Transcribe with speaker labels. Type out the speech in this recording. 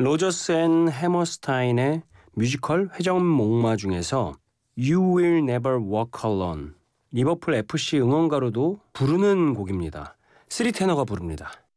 Speaker 1: 로저스 앤 해머스타인의 뮤지컬 회전목마 중에서 You Will Never Walk Alone, 리버풀 FC 응원가로도 부르는 곡입니다. 쓰리 테너가 부릅니다.